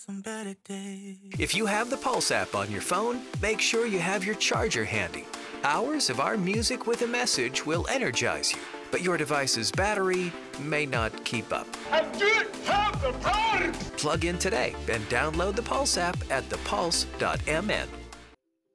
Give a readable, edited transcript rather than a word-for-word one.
Some better days. If you have the Pulse app on your phone, make sure you have your charger handy. Hours of our music with a message will energize you, but your device's battery may not keep up. I didn't have the power! Plug in today and download the Pulse app at thepulse.mn.